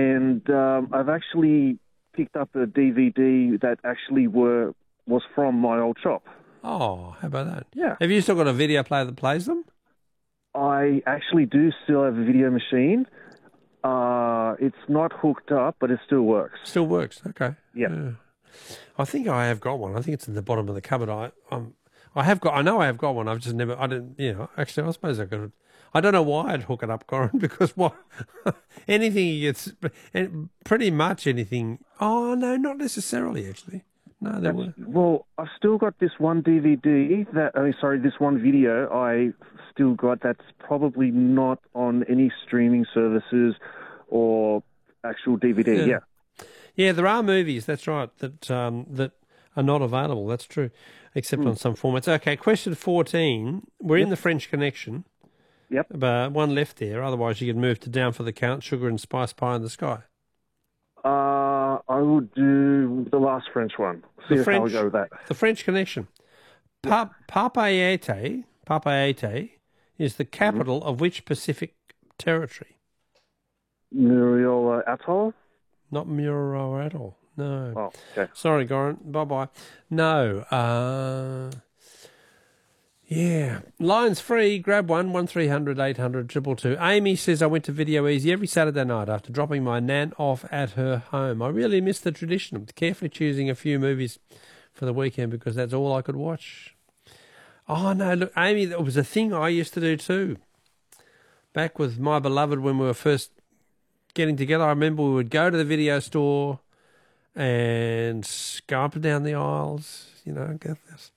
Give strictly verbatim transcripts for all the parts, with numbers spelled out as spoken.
and um, I've actually picked up a D V D that actually were was from my old shop. Oh, how about that? Yeah. Have you still got a video player that plays them? I actually do still have a video machine. Uh, it's not hooked up, but it still works. Still works. Okay. Yeah. yeah. I think I have got one. I think it's in the bottom of the cupboard. I um, I have got. I know I have got one. I've just never. I didn't. You know. Actually, I suppose I could. I don't know why I'd hook it up, Corin, because what? anything gets pretty much anything. Oh no, not necessarily. Actually, no. There were. Well, I've still got this one D V D that. Oh, sorry, this one video I still got that's probably not on any streaming services or actual D V D. Yeah. yeah. Yeah, there are movies, that's right, that um, that are not available, that's true, except mm. on some formats. Okay, question fourteen. We're yep. in the French Connection. Yep. But one left there, otherwise you could move to Down for the Count, Sugar and Spice Pie in the Sky. Uh, I would do the last French one. See the French, how I go with that. The French Connection. Pa- Papeete, Papeete is the capital mm-hmm. of which Pacific territory? Muriola Atoll? Not Mururoa at all. No. Oh, okay. Sorry, Goran. Bye-bye. No. Uh, yeah. Lines free. Grab one. one three hundred eight hundred two two two. Amy says, I went to Video Easy every Saturday night after dropping my nan off at her home. I really miss the tradition of carefully choosing a few movies for the weekend because that's all I could watch. Oh, no. Look, Amy, that was a thing I used to do too. Back with my beloved when we were first getting together, I remember we would go to the video store and go up and down the aisles, you know, get this.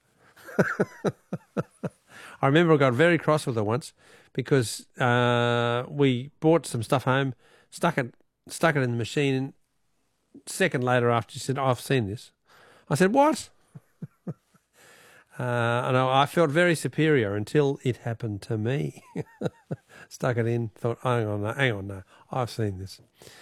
I remember I got very cross with her once because uh, we bought some stuff home, stuck it, stuck it in the machine. Second later after she said, oh, I've seen this. I said, what? uh, and I, I felt very superior until it happened to me. Stuck it in, thought, hang on, no, hang on, no, I've seen this.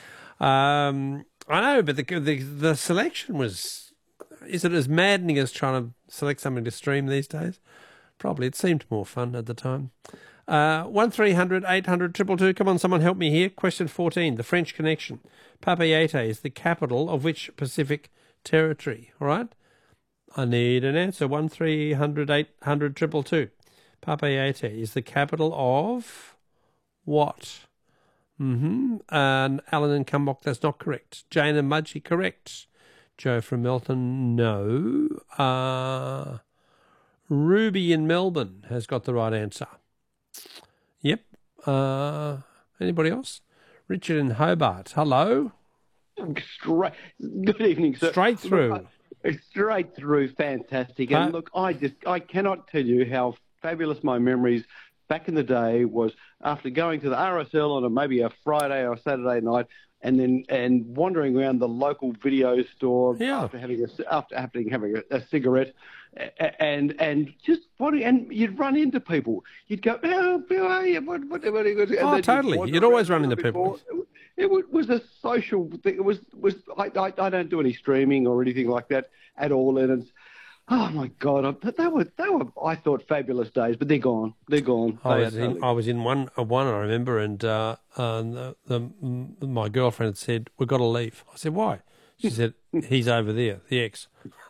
Um, I know, but the, the the selection was, is it as maddening as trying to select something to stream these days? Probably. It seemed more fun at the time. Uh, one three hundred eight hundred two two two. Come on, someone help me here. Question fourteen, the French Connection. Papeete is the capital of which Pacific territory? All right? I need an answer. one three hundred eight hundred two two two. Papeete is the capital of what? Mm-hmm. And Alan and Cumbok, that's not correct. Jane and Mudgee, correct. Joe from Melton, no. Uh, Ruby in Melbourne has got the right answer. Yep. Uh, anybody else? Richard in Hobart, hello. Straight. Good evening, sir. Straight through. Look, straight through, fantastic. And uh, look, I just, I cannot tell you how fabulous my memories back in the day was after going to the R S L on a, maybe a Friday or Saturday night, and then and wandering around the local video store yeah. after having a after having having a, a cigarette, and and just wandering, and you'd run into people. You'd go, oh, how are you? What, what, what, what, oh totally. You'd, you'd always run into people. It, it was a social thing. It was was I, I I don't do any streaming or anything like that at all, and it's. Oh my God! They were they were I thought fabulous days, but they're gone. They're gone. I they was in I was in one uh, one I remember, and uh, uh, the, the, my girlfriend said, "We've got to leave." I said, "Why?" She said, "He's over there, the ex."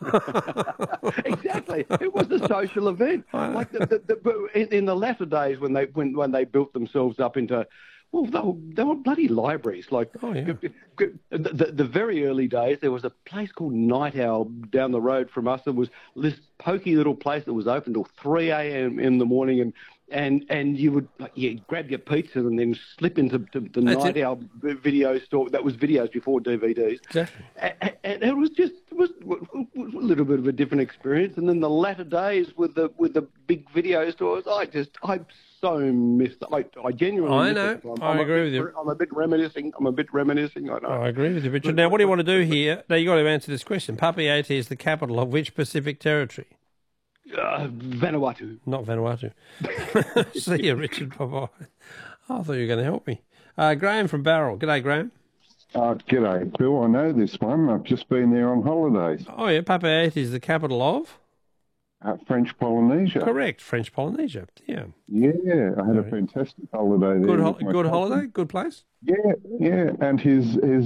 Exactly. It was a social event. Like the, the, the, in, in the latter days when they when when they built themselves up into. Well, they were, they were bloody libraries. Like oh, yeah. the, the, the very early days, there was a place called Night Owl down the road from us. There was this pokey little place that was open till three a.m. in the morning, and and and you would you grab your pizza and then slip into to the That's Night it. Owl video store. That was videos before D V Ds. Exactly. And, and it was just it was, was a little bit of a different experience. And then the latter days with the with the big video stores, I just I. So missed. I, I genuinely. I know. I'm, I I'm agree bit, with you. I'm a bit reminiscing. I'm a bit reminiscing. I know. I agree with you, Richard. Now, what do you want to do here? Now, you got to answer this question. Papeete is the capital of which Pacific territory? Uh, Vanuatu. Not Vanuatu. See you, Richard. Bye bye. I thought you were going to help me. Uh, Graham from Barrel. G'day, Graham. Uh, g'day, Bill. I know this one. I've just been there on holidays. Oh yeah, Papeete is the capital of. Uh, French Polynesia. Correct, French Polynesia. Yeah. Yeah, I had a fantastic holiday there. Good, ho- good holiday, good place. Yeah, yeah, and his his